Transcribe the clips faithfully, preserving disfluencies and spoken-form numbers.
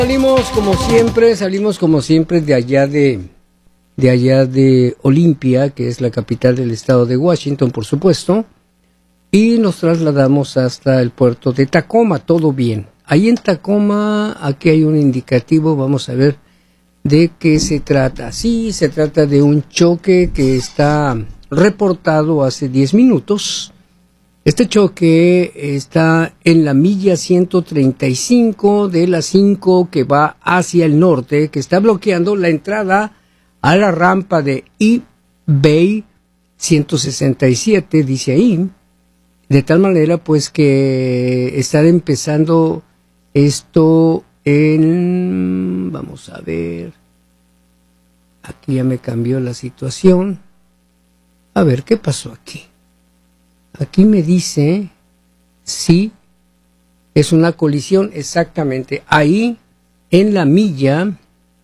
Salimos como siempre, salimos como siempre de allá de, de allá de Olympia, que es la capital del estado de Washington, por supuesto, y nos trasladamos hasta el puerto de Tacoma, todo bien. Ahí en Tacoma, aquí hay un indicativo, vamos a ver de qué se trata. Sí, se trata de un choque que está reportado hace diez minutos. Este choque está en la milla ciento treinta y cinco de la cinco que va hacia el norte, que está bloqueando la entrada a la rampa de eBay ciento sesenta y siete, dice ahí, de tal manera pues que están empezando esto en, vamos a ver, aquí ya me cambió la situación, a ver qué pasó aquí. Aquí me dice, sí, es una colisión exactamente ahí en la milla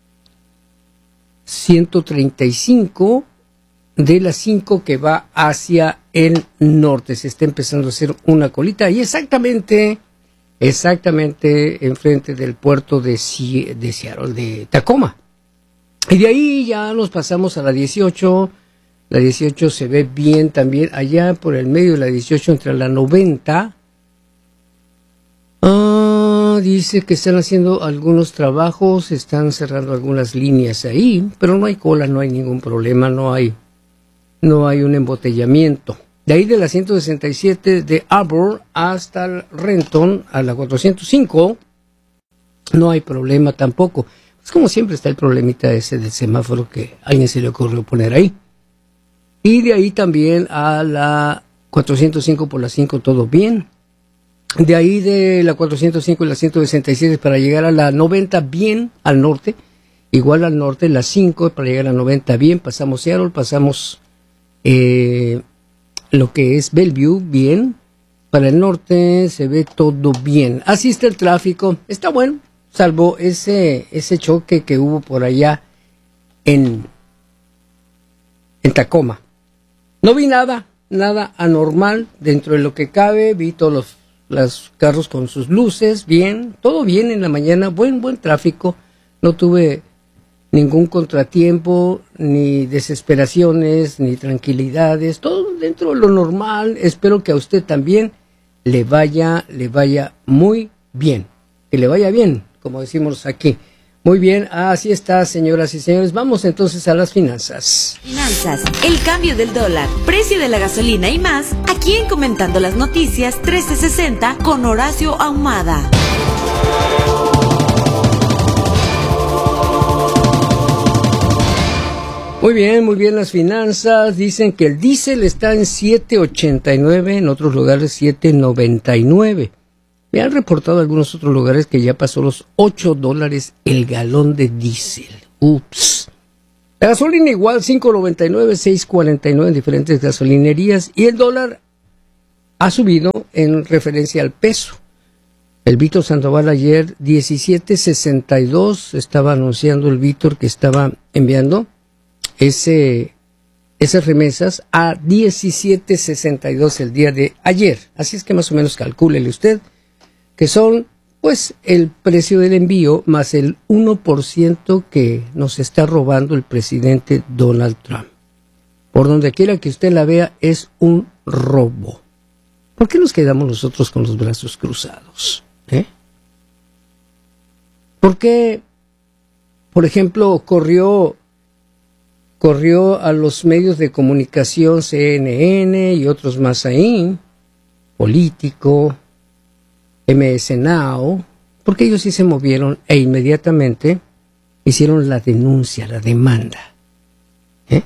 ciento treinta y cinco de la cinco que va hacia el norte. Se está empezando a hacer una colita y exactamente, exactamente enfrente del puerto de, C- de Seattle, de Tacoma. Y de ahí ya nos pasamos a la dieciocho. La dieciocho se ve bien también allá por el medio de la dieciocho entre la noventa. Ah, dice que están haciendo algunos trabajos, están cerrando algunas líneas ahí, pero no hay cola, no hay ningún problema, no hay, no hay un embotellamiento. De ahí de la ciento sesenta y siete de Arbor hasta el Renton a la cuatrocientos cinco, no hay problema tampoco. Pues como siempre está el problemita ese del semáforo que a alguien se le ocurrió poner ahí. Y de ahí también a la cuatrocientos cinco por la cinco, todo bien. De ahí de la cuatrocientos cinco y la ciento sesenta y siete para llegar a la noventa, bien al norte. Igual al norte, la cinco para llegar a la noventa, bien. Pasamos Seattle, pasamos eh, lo que es Bellevue, bien. Para el norte se ve todo bien. Así está el tráfico. Está bueno, salvo ese, ese choque que hubo por allá en, en Tacoma. No vi nada, nada anormal dentro de lo que cabe, vi todos los, los carros con sus luces, bien, todo bien en la mañana, buen, buen tráfico, no tuve ningún contratiempo, ni desesperaciones, ni tranquilidades, todo dentro de lo normal, espero que a usted también le vaya, le vaya muy bien, que le vaya bien, como decimos aquí. Muy bien, así está, señoras y señores. Vamos entonces a las finanzas. Finanzas, el cambio del dólar, precio de la gasolina y más, aquí en Comentando las Noticias trece sesenta con Horacio Ahumada. Muy bien, muy bien las finanzas. Dicen que el diésel está en siete ochenta y nueve, en otros lugares siete noventa y nueve. Me han reportado algunos otros lugares que ya pasó los ocho dólares el galón de diésel. Ups. La gasolina igual, cinco noventa y nueve, seis cuarenta y nueve en diferentes gasolinerías. Y el dólar ha subido en referencia al peso. El Víctor Sandoval ayer, diecisiete sesenta y dos, estaba anunciando el Víctor que estaba enviando ese, esas remesas a diecisiete sesenta y dos el día de ayer. Así es que más o menos calcúlele usted, que son, pues, el precio del envío más el uno por ciento que nos está robando el presidente Donald Trump. Por donde quiera que usted la vea, es un robo. ¿Por qué nos quedamos nosotros con los brazos cruzados? ¿Eh? ¿Por qué, por ejemplo, corrió, corrió a los medios de comunicación C N N y otros más ahí, Político, M S Now, porque ellos sí se movieron e inmediatamente hicieron la denuncia, la demanda? ¿Eh?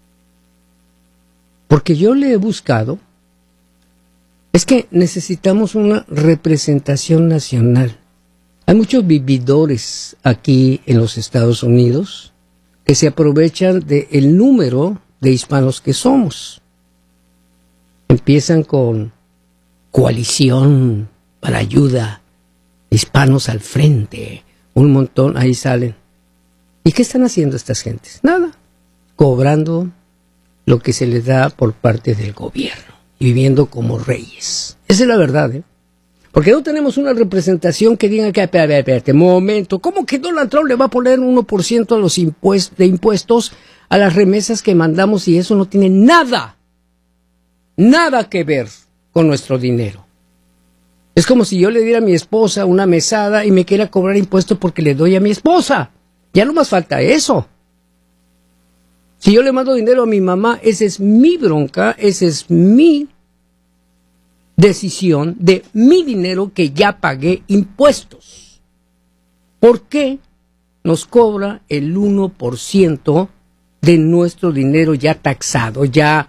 Porque yo le he buscado, es que necesitamos una representación nacional. Hay muchos vividores aquí en los Estados Unidos que se aprovechan del número de hispanos que somos. Empiezan con coalición para ayuda, hispanos al frente, un montón, ahí salen. ¿Y qué están haciendo estas gentes? Nada, cobrando lo que se les da por parte del gobierno y viviendo como reyes. Esa es la verdad, ¿eh? Porque no tenemos una representación que diga que, espérate, espérate, momento, ¿cómo que Donald Trump le va a poner uno por ciento a los impuestos, de impuestos a las remesas que mandamos y eso no tiene nada, nada que ver con nuestro dinero? Es como si yo le diera a mi esposa una mesada y me quiera cobrar impuestos porque le doy a mi esposa. Ya no más falta eso. Si yo le mando dinero a mi mamá, esa es mi bronca, esa es mi decisión de mi dinero que ya pagué impuestos. ¿Por qué nos cobra el uno por ciento de nuestro dinero ya taxado, ya,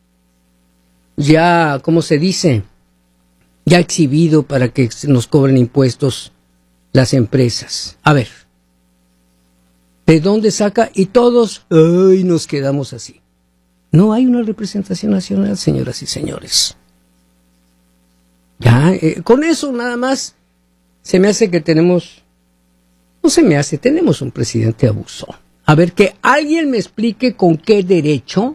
ya, ¿cómo se dice? Ya exhibido para que nos cobren impuestos las empresas? A ver, ¿de dónde saca? Y todos, ¡ay!, nos quedamos así. No hay una representación nacional, señoras y señores. Ya, eh, con eso nada más se me hace que tenemos, no se me hace, tenemos un presidente abusón. A ver, que alguien me explique con qué derecho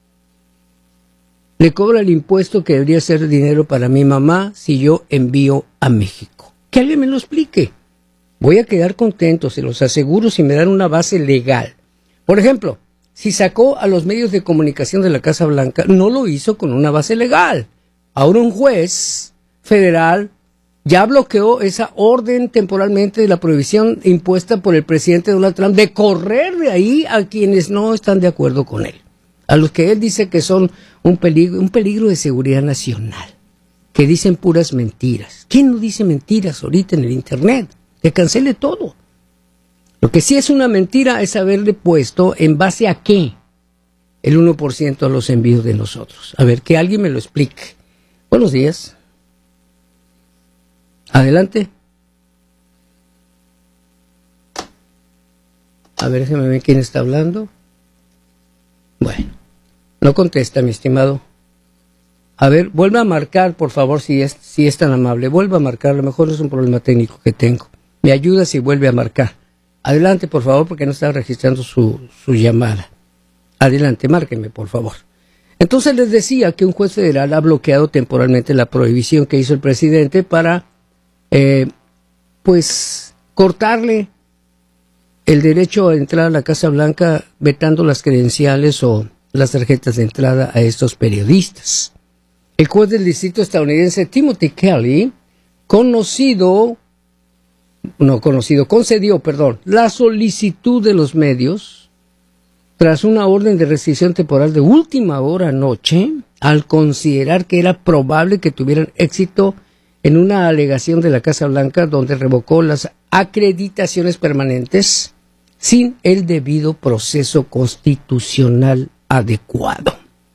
le cobra el impuesto que debería ser dinero para mi mamá si yo envío a México. Que alguien me lo explique. Voy a quedar contento, se los aseguro, si me dan una base legal. Por ejemplo, si sacó a los medios de comunicación de la Casa Blanca, no lo hizo con una base legal. Ahora un juez federal ya bloqueó esa orden temporalmente de la prohibición impuesta por el presidente Donald Trump de correr de ahí a quienes no están de acuerdo con él, a los que él dice que son un peligro, un peligro de seguridad nacional, que dicen puras mentiras. ¿Quién no dice mentiras ahorita en el internet? Que cancele todo. Lo que sí es una mentira es haberle puesto en base a qué el uno por ciento a los envíos de nosotros. A ver, que alguien me lo explique. Buenos días. Adelante. A ver, déjeme ver quién está hablando. Bueno, no contesta, mi estimado. A ver, vuelva a marcar, por favor, si es, si es tan amable. Vuelva a marcar, a lo mejor es un problema técnico que tengo. Me ayuda si vuelve a marcar. Adelante, por favor, porque no está registrando su, su llamada. Adelante, márquenme, por favor. Entonces les decía que un juez federal ha bloqueado temporalmente la prohibición que hizo el presidente para, eh, pues, cortarle el derecho a entrar a la Casa Blanca vetando las credenciales o las tarjetas de entrada a estos periodistas. El juez del distrito estadounidense Timothy Kelly, conocido, no conocido, concedió, perdón, la solicitud de los medios tras una orden de restricción temporal de última hora anoche, al considerar que era probable que tuvieran éxito en una alegación de la Casa Blanca donde revocó las acreditaciones permanentes sin el debido proceso constitucional adecuado.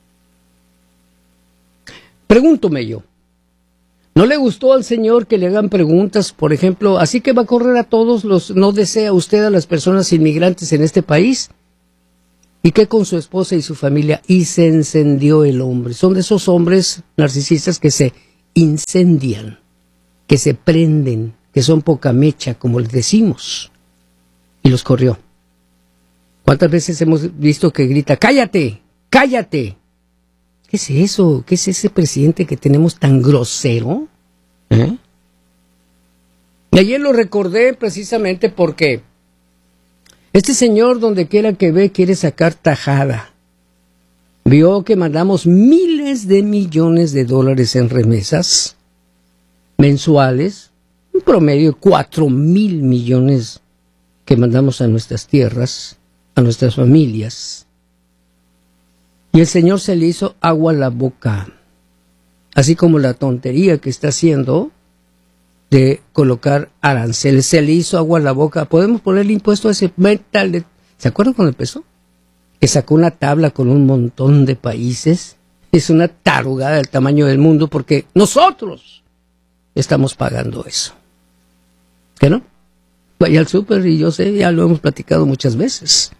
Pregúntome yo, ¿no le gustó al señor que le hagan preguntas, por ejemplo, así que va a correr a todos los, no desea usted a las personas inmigrantes en este país? ¿Y qué con su esposa y su familia? Y se encendió el hombre. Son de esos hombres narcisistas que se incendian, que se prenden, que son poca mecha, como les decimos. Y los corrió. ¿Cuántas veces hemos visto que grita, cállate, cállate? ¿Qué es eso? ¿Qué es ese presidente que tenemos tan grosero? ¿Eh? Y ayer lo recordé precisamente porque este señor, donde quiera que ve, quiere sacar tajada. Vio que mandamos miles de millones de dólares en remesas mensuales, un promedio de cuatro mil millones que mandamos a nuestras tierras, a nuestras familias. Y el señor se le hizo agua a la boca, así como la tontería que está haciendo de colocar aranceles, se le hizo agua a la boca. Podemos ponerle impuesto a ese metal. ¿Se acuerdan cuando empezó? Que sacó una tabla con un montón de países. Es una tarugada del tamaño del mundo porque nosotros estamos pagando eso. ¿Qué no? Vaya al súper y yo sé, ya lo hemos platicado muchas veces.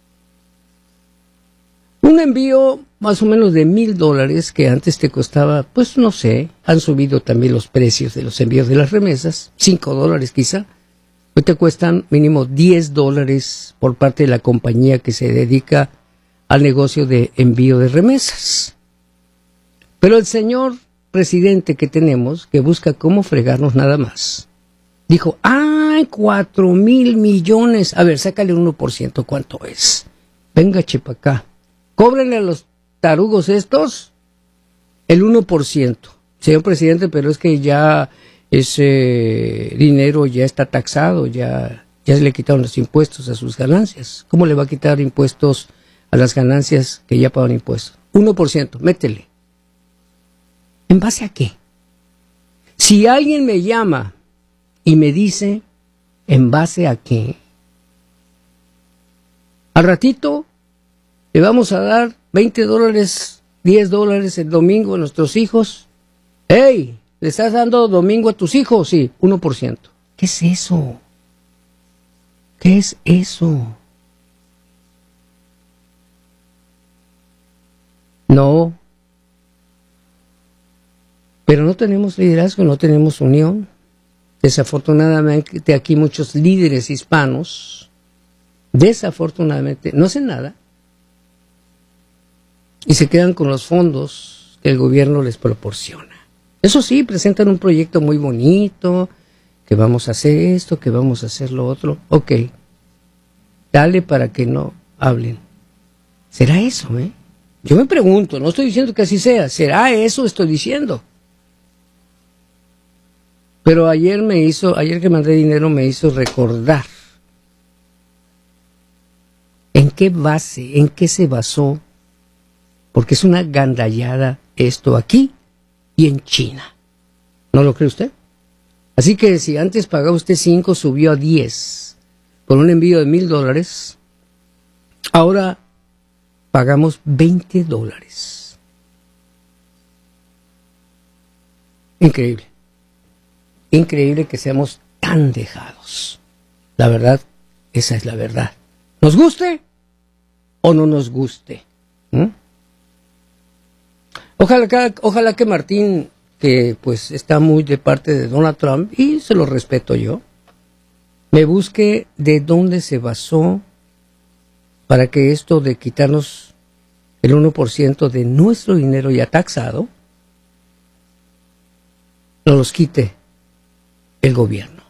Un envío más o menos de mil dólares que antes te costaba, pues no sé, han subido también los precios de los envíos de las remesas, cinco dólares quizá, hoy te cuestan mínimo diez dólares por parte de la compañía que se dedica al negocio de envío de remesas. Pero el señor presidente que tenemos, que busca cómo fregarnos nada más, dijo, ¡ay, cuatro mil millones! A ver, sácale uno por ciento, ¿cuánto es? Venga, chepa acá. Cóbrenle a los tarugos estos el uno por ciento. Señor presidente, pero es que ya ese dinero ya está taxado, ya, ya se le quitaron los impuestos a sus ganancias. ¿Cómo le va a quitar impuestos a las ganancias que ya pagan impuestos? uno por ciento, métele. ¿En base a qué? Si alguien me llama y me dice, ¿en base a qué? Al ratito le vamos a dar veinte dólares, diez dólares el domingo a nuestros hijos. ¡Ey! ¿Le estás dando domingo a tus hijos? Sí, uno por ciento. ¿Qué es eso? ¿Qué es eso? No. Pero no tenemos liderazgo, no tenemos unión. Desafortunadamente aquí muchos líderes hispanos, desafortunadamente, no hacen nada y se quedan con los fondos que el gobierno les proporciona. Eso sí, presentan un proyecto muy bonito, que vamos a hacer esto, que vamos a hacer lo otro. Ok, dale para que no hablen. ¿Será eso, eh? Yo me pregunto, no estoy diciendo que así sea, ¿será eso estoy diciendo? Pero ayer me hizo, ayer que mandé dinero me hizo recordar en qué base, en qué se basó, porque es una gandallada esto aquí y en China. ¿No lo cree usted? Así que si antes pagaba usted cinco, subió a diez por un envío de mil dólares, ahora pagamos veinte dólares. Increíble. Increíble que seamos tan dejados. La verdad, esa es la verdad. ¿Nos guste o no nos guste? ¿Mm? Ojalá que, ojalá que Martín, que pues está muy de parte de Donald Trump, y se lo respeto yo, me busque de dónde se basó para que esto de quitarnos el uno por ciento de nuestro dinero ya taxado, nos los quite el gobierno.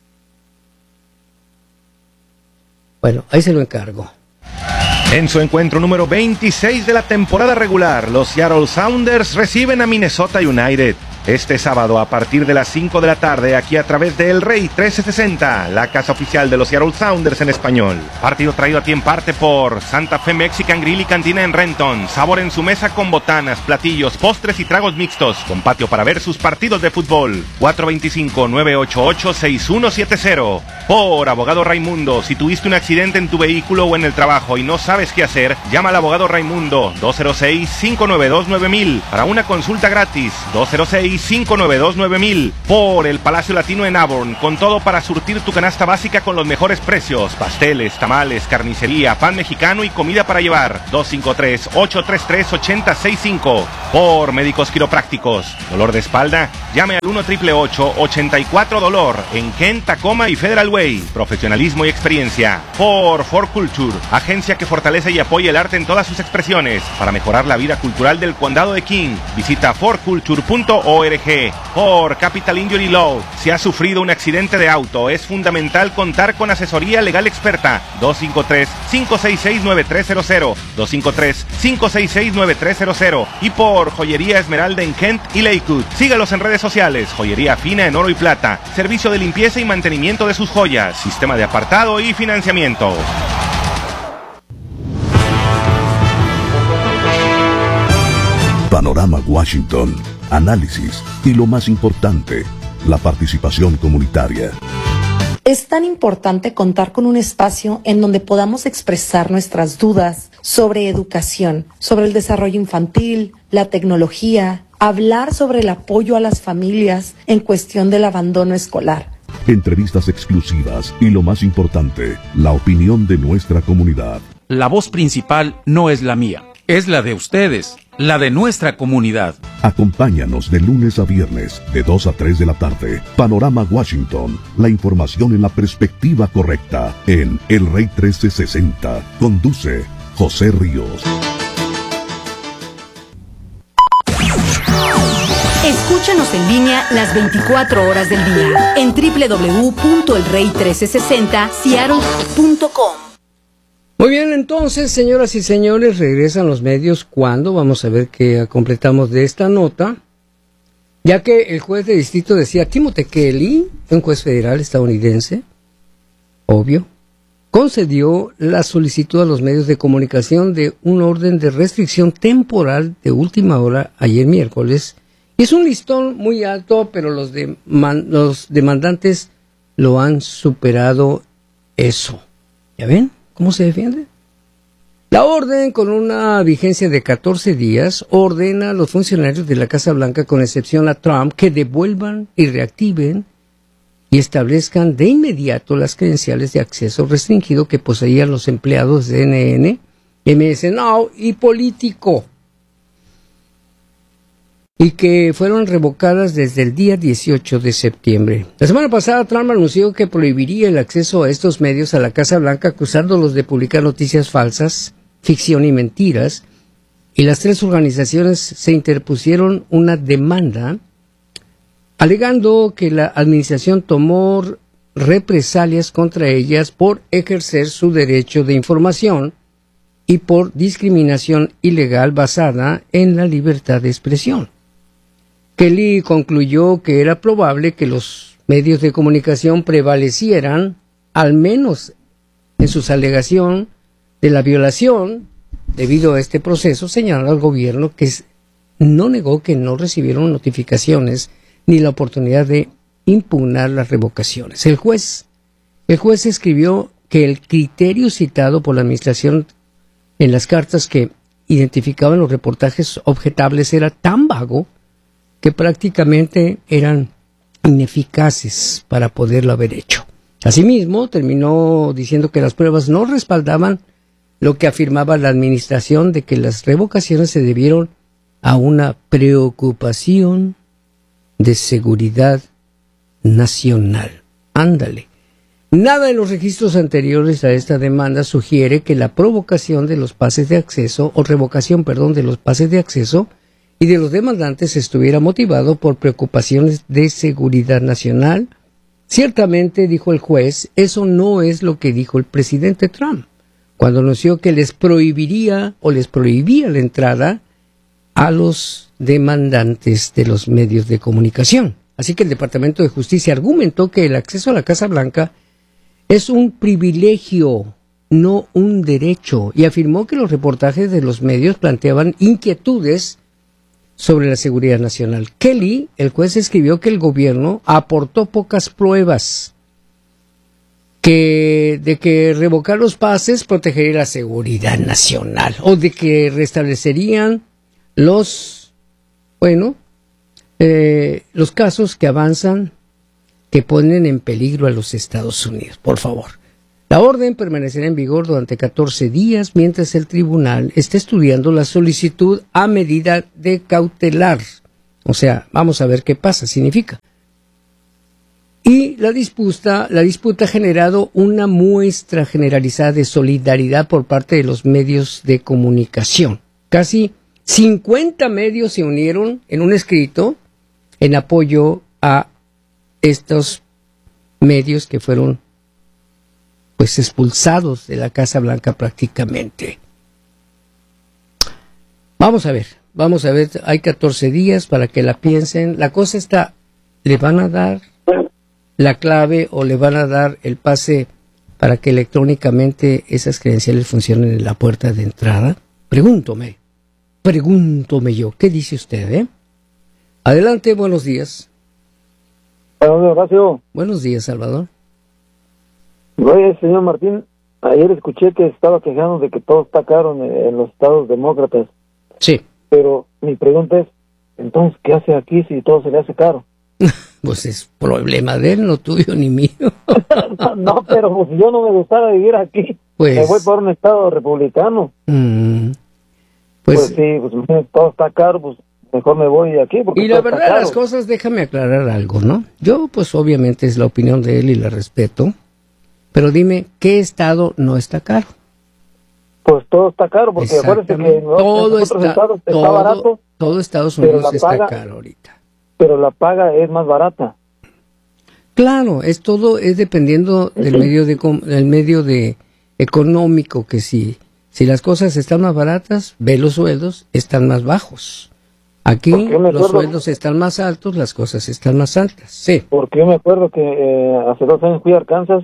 Bueno, ahí se lo encargo. En su encuentro número veintiséis de la temporada regular, los Seattle Sounders reciben a Minnesota United. Este sábado a partir de las cinco de la tarde, aquí a través de El Rey trescientos sesenta, la casa oficial de los Seattle Sounders en español. Partido traído a ti en parte por Santa Fe Mexican Grill y Cantina en Renton. Sabor en su mesa con botanas, platillos, postres y tragos mixtos. Con patio para ver sus partidos de fútbol. cuatro dos cinco, nueve ocho ocho, seis uno siete cero. Por Abogado Raimundo, si tuviste un accidente en tu vehículo o en el trabajo y no sabes qué hacer, llama al Abogado Raimundo dos cero seis, cinco nueve dos, nueve mil para una consulta gratis. dos cero seis, cinco nueve dos, nueve mil. Por el Palacio Latino en Auburn, con todo para surtir tu canasta básica con los mejores precios. Pasteles, tamales, carnicería, pan mexicano y comida para llevar. dos cinco tres, ocho tres tres, ocho cero seis cinco. Por Médicos Quiroprácticos. ¿Dolor de espalda? Llame al uno ocho ocho ocho, ochenta y cuatro dolor en Kent, Tacoma y Federal Way. Profesionalismo y experiencia. Por For Culture, agencia que fortalece y apoya el arte en todas sus expresiones para mejorar la vida cultural del condado de King. Visita for culture punto org. Por Capital Injury Law, si has sufrido un accidente de auto, es fundamental contar con asesoría legal experta. dos cinco tres, cinco seis seis, nueve tres cero cero. dos cinco tres, cinco seis seis, nueve tres cero cero. Y por Joyería Esmeralda en Kent y Lakewood. Sígalos en redes sociales. Joyería fina en oro y plata. Servicio de limpieza y mantenimiento de sus joyas. Sistema de apartado y financiamiento. Panorama Washington. Análisis y lo más importante, la participación comunitaria. Es tan importante contar con un espacio en donde podamos expresar nuestras dudas sobre educación, sobre el desarrollo infantil, la tecnología, hablar sobre el apoyo a las familias en cuestión del abandono escolar. Entrevistas exclusivas y lo más importante, la opinión de nuestra comunidad. La voz principal no es la mía, es la de ustedes, la de nuestra comunidad. Acompáñanos de lunes a viernes, de dos a tres de la tarde. Panorama Washington, la información en la perspectiva correcta, en El Rey trece sesenta. Conduce José Ríos. Escúchanos en línea las veinticuatro horas del día en doble u doble u doble u punto el rey trece sesenta seattle punto com. Muy bien, entonces, señoras y señores, regresan los medios. ¿Cuándo? Vamos a ver qué completamos de esta nota. Ya que el juez de distrito decía, Timothy Kelly, un juez federal estadounidense, obvio, concedió la solicitud a los medios de comunicación de un orden de restricción temporal de última hora ayer miércoles. Es un listón muy alto, pero los, deman- los demandantes lo han superado eso. ¿Ya ven cómo se defiende? La orden, con una vigencia de catorce días, ordena a los funcionarios de la Casa Blanca, con excepción a Trump, que devuelvan y reactiven y establezcan de inmediato las credenciales de acceso restringido que poseían los empleados de C N N, M S Now y Político, y que fueron revocadas desde el día dieciocho de septiembre. La semana pasada, Trump anunció que prohibiría el acceso a estos medios a la Casa Blanca, acusándolos de publicar noticias falsas, ficción y mentiras, y las tres organizaciones se interpusieron una demanda alegando que la administración tomó represalias contra ellas por ejercer su derecho de información y por discriminación ilegal basada en la libertad de expresión. Kelly concluyó que era probable que los medios de comunicación prevalecieran, al menos en su alegación de la violación, debido a este proceso, señalando al gobierno que no negó que no recibieron notificaciones ni la oportunidad de impugnar las revocaciones. El juez, el juez escribió que el criterio citado por la administración en las cartas que identificaban los reportajes objetables era tan vago que prácticamente eran ineficaces para poderlo haber hecho. Asimismo, terminó diciendo que las pruebas no respaldaban lo que afirmaba la administración de que las revocaciones se debieron a una preocupación de seguridad nacional. Ándale. Nada en los registros anteriores a esta demanda sugiere que la provocación de los pases de acceso, o revocación, perdón, de los pases de acceso y de los demandantes estuviera motivado por preocupaciones de seguridad nacional. Ciertamente, dijo el juez, eso no es lo que dijo el presidente Trump cuando anunció que les prohibiría o les prohibía la entrada a los demandantes de los medios de comunicación. Así que el Departamento de Justicia argumentó que el acceso a la Casa Blanca es un privilegio, no un derecho, y afirmó que los reportajes de los medios planteaban inquietudes sobre la seguridad nacional. Kelly, el juez, escribió que el gobierno aportó pocas pruebas que de que revocar los pases protegería la seguridad nacional, o de que restablecerían los, bueno, eh, los casos que avanzan, que ponen en peligro a los Estados Unidos. Por favor. La orden permanecerá en vigor durante catorce días mientras el tribunal esté estudiando la solicitud a medida de cautelar. O sea, vamos a ver qué pasa, significa. Y la disputa, la disputa ha generado una muestra generalizada de solidaridad por parte de los medios de comunicación. Casi cincuenta medios se unieron en un escrito en apoyo a estos medios que fueron pues expulsados de la Casa Blanca prácticamente. Vamos a ver, vamos a ver, hay catorce días para que la piensen. La cosa está, ¿le van a dar la clave o le van a dar el pase para que electrónicamente esas credenciales funcionen en la puerta de entrada? Pregúntome, pregúntome yo, ¿qué dice usted, eh? Adelante, buenos días. Buenos días, Horacio. Buenos días, Salvador. Oye, señor Martín, ayer escuché que estaba quejando de que todo está caro en, en los estados demócratas. Sí. Pero mi pregunta es, entonces, ¿qué hace aquí si todo se le hace caro? Pues es problema de él, no tuyo ni mío. No, pero pues yo no me gustara vivir aquí. Pues me voy por un estado republicano. Mm, pues, pues sí, pues todo está caro, pues mejor me voy de aquí. Porque y la verdad de las cosas, déjame aclarar algo, ¿no? Yo, pues obviamente es la opinión de él y la respeto, pero dime, ¿qué estado no está caro? Pues todo está caro, porque acuérdense que en, todo en otros está, estados todo, está barato. Todo Estados Unidos está paga, caro ahorita. pero la paga es más barata. Claro, es todo, es dependiendo del medio de, del medio de económico, que si, si las cosas están más baratas, ve los sueldos, están más bajos. Aquí los sueldos están más altos, las cosas están más altas, sí. Porque yo me acuerdo que eh, hace dos años fui a Arkansas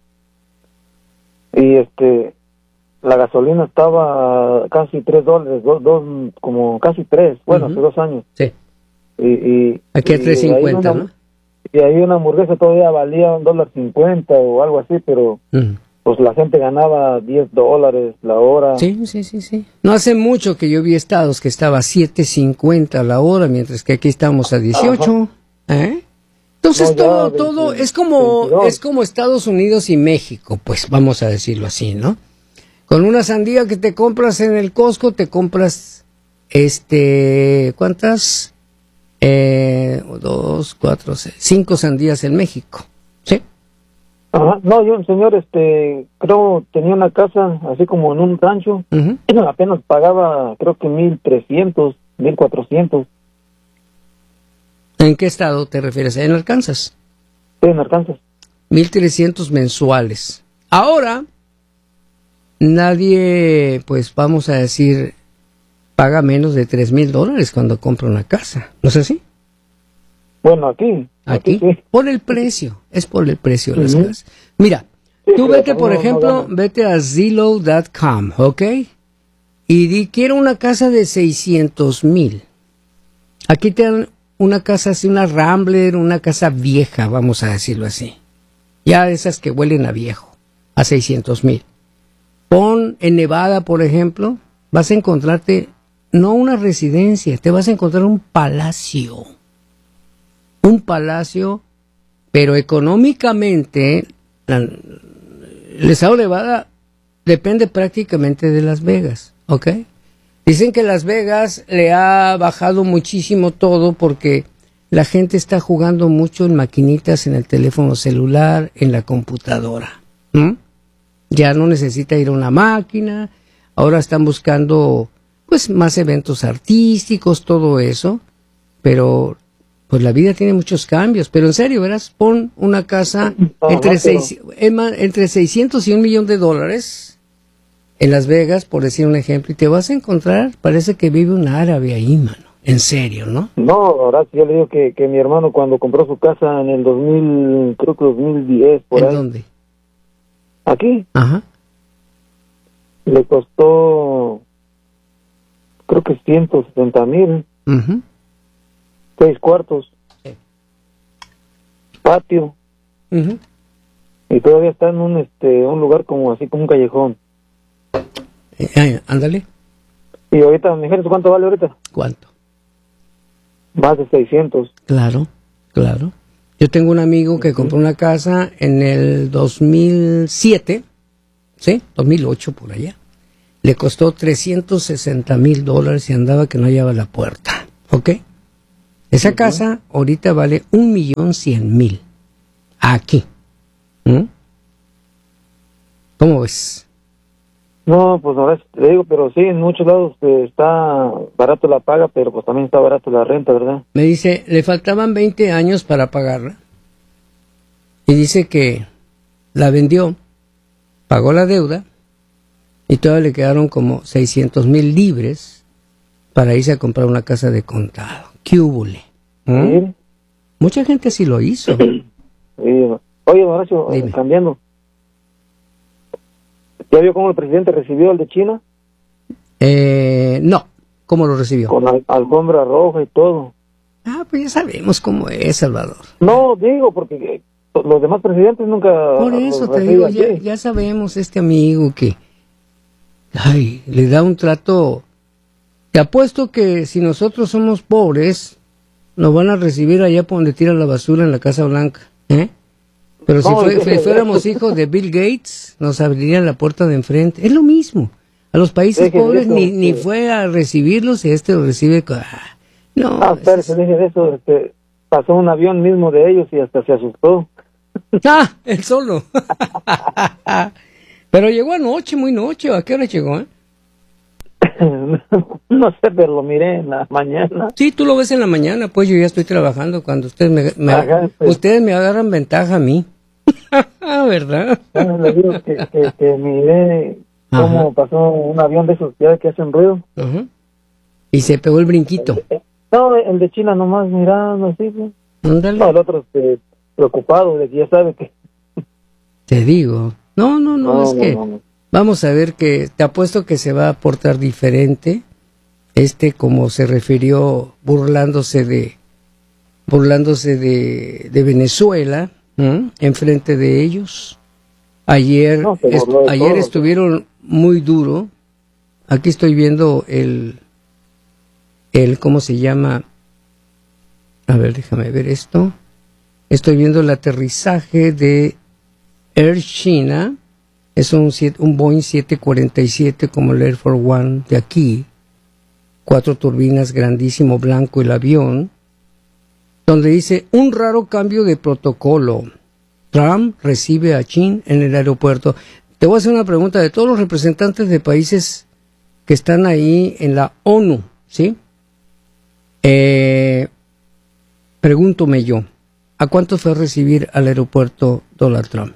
y este la gasolina estaba casi tres dólares, dos, dos, como casi tres, bueno, uh-huh. hace dos años. Sí. Y, y, aquí a tres cincuenta, ¿no? Y ahí una hamburguesa todavía valía un dólar cincuenta o algo así, pero uh-huh. pues la gente ganaba diez dólares la hora. Sí, sí, sí, sí. No hace mucho que yo vi estados que estaba a siete cincuenta la hora, mientras que aquí estamos a dieciocho. ¿Eh? Entonces no, todo, veinte, todo es como, veintidós. Es como Estados Unidos y México, pues vamos a decirlo así, ¿no? Con una sandía que te compras en el Costco, te compras, este, ¿cuántas? Eh, dos, cuatro, seis, cinco sandías en México, ¿sí? Ajá, no, yo, señor, este, creo tenía una casa así como en un rancho, uh-huh. apenas pagaba, creo que mil trescientos, mil cuatrocientos. ¿En qué estado te refieres? ¿En Arkansas? Sí, en Arkansas. Mil trescientos mensuales. Ahora, nadie, pues vamos a decir, paga menos de tres mil dólares cuando compra una casa, ¿no es así? Bueno, aquí. Aquí, aquí sí. Por el precio, es por el precio de las uh-huh. casas. Mira, sí, tú vete, por no, ejemplo, no vete a Zillow punto com, ¿ok? Y di, quiero una casa de seiscientos mil. Aquí te dan una casa así, una Rambler, una casa vieja, vamos a decirlo así. Ya esas que huelen a viejo, a seiscientos mil. Pon en Nevada, por ejemplo, vas a encontrarte, no una residencia, te vas a encontrar un palacio. Un palacio, pero económicamente, la, el estado de Nevada depende prácticamente de Las Vegas, ¿ok? Dicen que Las Vegas le ha bajado muchísimo todo porque la gente está jugando mucho en maquinitas, en el teléfono celular, en la computadora. ¿Mm? Ya no necesita ir a una máquina, ahora están buscando pues más eventos artísticos, todo eso, pero pues la vida tiene muchos cambios, pero en serio, verás, pon una casa entre, seis, entre seiscientos y un millón de dólares en Las Vegas, por decir un ejemplo, y te vas a encontrar, parece que vive un árabe ahí, mano, en serio, ¿no? No, ahora sí, yo le digo que, que mi hermano cuando compró su casa en el dos mil, creo que dos mil diez, por ¿En ahí. dónde? Aquí. Ajá. Le costó, creo que ciento setenta mil. Uh-huh. Seis cuartos. Sí. Patio. Uh-huh. Y todavía está en un este un lugar como así como un callejón. Eh, ándale. Y ahorita, mi gente, ¿cuánto vale ahorita? ¿Cuánto? Más de seiscientos. Claro, claro. Yo tengo un amigo que compró una casa en el dos mil siete, ¿sí? dos mil ocho por allá. Le costó trescientos sesenta mil dólares y andaba que no hallaba la puerta, ¿ok? Esa uh-huh. casa ahorita vale un millón cien mil. Aquí. ¿Mm? ¿Cómo ves? No, pues ahora te digo, pero sí, en muchos lados eh, está barato la paga, pero pues también está barato la renta, ¿verdad? Me dice, le faltaban veinte años para pagarla. Y dice que la vendió, pagó la deuda, y todavía le quedaron como seiscientos mil libres para irse a comprar una casa de contado. ¿Qué húbole? ¿Mm? ¿Sí? Mucha gente sí lo hizo. Sí. Oye, Horacio, Dime. cambiando. ¿Ya vio cómo el presidente recibió el de China? Eh, no. ¿Cómo lo recibió? Con al- alfombra roja y todo. Ah, pues ya sabemos cómo es, Salvador. No, digo, porque los demás presidentes nunca... Por eso te digo, ya, ya sabemos este amigo que... Ay, le da un trato... Te apuesto que si nosotros somos pobres, nos van a recibir allá por donde tiran la basura en la Casa Blanca, ¿eh? Pero si, no, fue, si fuéramos hijos de Bill Gates, nos abrirían la puerta de enfrente. Es lo mismo. A los países deje pobres eso, ni, sí. ni fue a recibirlos y este lo recibe... Ah, no. Ah, espérese, deje de eso. Este, pasó un avión mismo de ellos y hasta se asustó. Ah, él solo. Pero llegó anoche, muy noche. ¿A qué hora llegó? Eh? No sé, pero lo miré en la mañana. Sí, tú lo ves en la mañana, pues yo ya estoy trabajando cuando ustedes me, me Ajá, pues. ustedes me agarran ventaja a mí. ¿Verdad? Bueno, le digo que, que, que miré cómo Ajá. pasó un avión de esos ya que hacen ruido. Ajá. Y se pegó el brinquito. No, el de China nomás mirando así, pues. Ándale. No, el otro este, preocupado de que ya sabe que... Te digo. No, no, no, No, es no, que no, no. vamos a ver que te apuesto que se va a portar diferente. Este, como se refirió, burlándose de burlándose de, de Venezuela, ¿m? Enfrente de ellos. Ayer, No, se est- burló de ayer todo. estuvieron muy duro. Aquí estoy viendo el, el, ¿cómo se llama? A ver, déjame ver esto. Estoy viendo el aterrizaje de Air China. Es un, siete- un Boeing siete cuarenta y siete como el Air Force One de aquí. Cuatro turbinas, grandísimo, blanco el avión. Donde dice, un raro cambio de protocolo. Trump recibe a Chin en el aeropuerto. Te voy a hacer una pregunta de todos los representantes de países que están ahí en la ONU, ¿sí? Eh, pregúntome yo, ¿a cuántos fue a recibir al aeropuerto Donald Trump?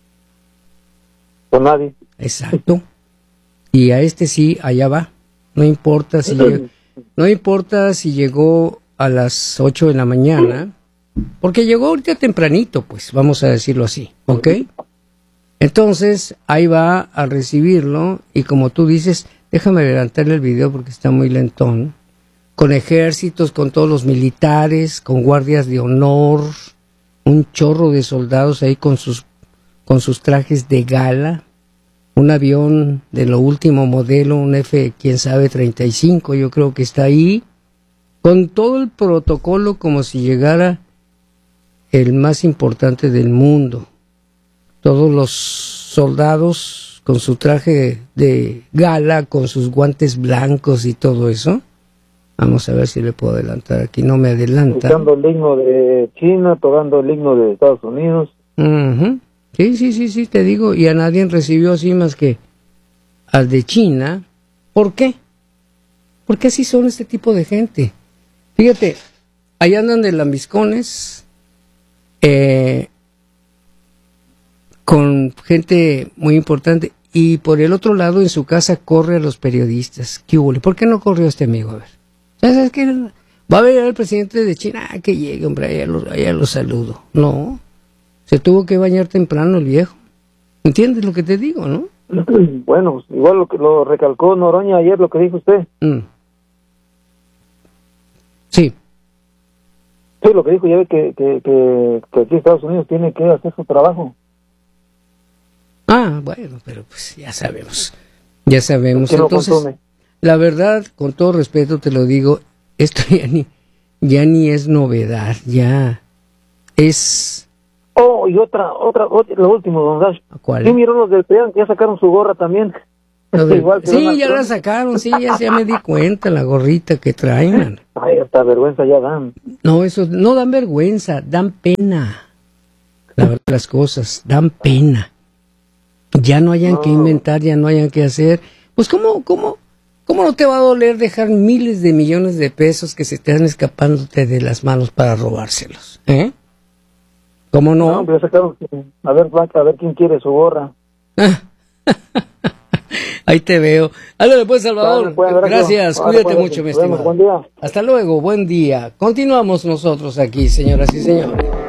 Con nadie. Exacto. Y a este sí, allá va. No importa si llegó, no importa si llegó a las ocho de la mañana, porque llegó ahorita tempranito, pues, vamos a decirlo así, ¿ok? Entonces, ahí va a recibirlo, y como tú dices, déjame adelantarle el video porque está muy lentón, con ejércitos, con todos los militares, con guardias de honor, un chorro de soldados ahí con sus, con sus trajes de gala, un avión de lo último modelo, un F, quién sabe, treinta y cinco, yo creo que está ahí, con todo el protocolo como si llegara el más importante del mundo. Todos los soldados con su traje de gala, con sus guantes blancos y todo eso. Vamos a ver si le puedo adelantar aquí, no me adelanta. Tocando el himno de China, tocando el himno de Estados Unidos. Uh-huh. Sí, sí, sí, sí, te digo, y a nadie recibió así más que al de China. ¿Por qué? Porque así son este tipo de gente. Fíjate, ahí andan de lambiscones, eh, con gente muy importante, y por el otro lado en su casa corre a los periodistas. ¿Qué hubo? ¿Por qué no corrió este amigo? A ver, ¿sabes qué? Va a ver al presidente de China, ah, que llegue, hombre, allá lo, allá lo saludo. No, se tuvo que bañar temprano el viejo. ¿Entiendes lo que te digo, no? Bueno, igual lo que lo recalcó Noroña ayer, lo que dijo usted. Mm. Sí. Sí, lo que dijo, ya ve que, que, que, que aquí Estados Unidos tiene que hacer su trabajo. Ah, bueno, pero pues ya sabemos, ya sabemos. Que no Entonces, consume. la verdad, con todo respeto te lo digo, esto ya ni, ya ni es novedad, ya es... Oh, y otra, otra, otra lo último, don Dash. ¿Cuál? Sí, miró los del P R I que ya sacaron su gorra también. Lo de- Igual que sí, Donald ya Trump. la sacaron, sí, ya, ya me di cuenta, la gorrita que traen. Man. Ay, hasta vergüenza ya dan. No, eso no dan vergüenza, dan pena. La verdad, las cosas, dan pena. Ya no hayan No. que inventar, ya no hayan que hacer. Pues, ¿cómo, cómo, cómo no te va a doler dejar miles de millones de pesos que se te están escapándote de las manos para robárselos? ¿Eh? ¿Cómo no? No, pero ya sacaron, a ver, Blanca, a ver quién quiere su gorra. Ahí te veo. Ándale pues, Salvador. Vale, pues, gracias. Gracias, Vale, cuídate pues, mucho, mi nos vemos. estimado. Buen día. Hasta luego, buen día. Continuamos nosotros aquí, señoras y señores.